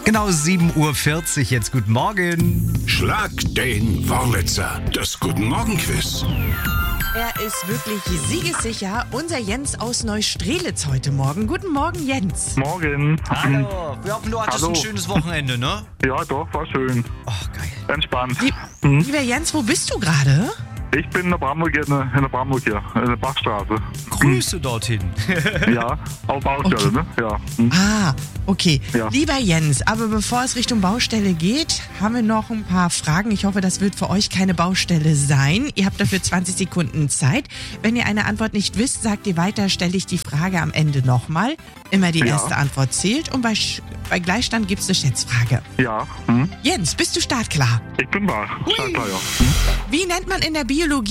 Genau 7:40 Uhr, jetzt guten Morgen. Schlag den Wurlitzer, das Guten Morgen Quiz. Er ist wirklich siegessicher. Unser Jens aus Neustrelitz heute Morgen. Guten Morgen, Jens. Morgen. Hallo. Wir hoffen, du hattest Hallo. ein schönes Wochenende, ne? Ja, doch, war schön. Oh, geil. Entspannt. Lieber Jens, wo bist du gerade? Ich bin in der Bramburg hier, in der Bachstraße. Grüße dorthin. Ja, auf Baustelle, ne? Ja. Ah, okay. Ja. Lieber Jens, aber bevor es Richtung Baustelle geht, haben wir noch ein paar Fragen. Ich hoffe, das wird für euch keine Baustelle sein. Ihr habt dafür 20 Sekunden Zeit. Wenn ihr eine Antwort nicht wisst, sagt ihr weiter, stelle ich die Frage am Ende nochmal. Immer die erste Antwort zählt und bei Gleichstand gibt es eine Schätzfrage. Ja. Jens, bist du startklar? Ich bin wach. Startklar, ja. Wie nennt man in der Biologie